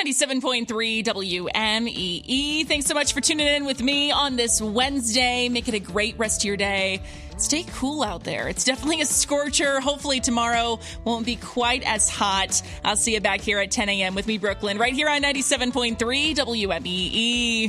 97.3 WMEE. Thanks so much for tuning in with me on this Wednesday. Make it a great rest of your day. Stay cool out there. It's definitely a scorcher. Hopefully tomorrow won't be quite as hot. I'll see you back here at 10 a.m. with me, Brooklyn, right here on 97.3 WMEE.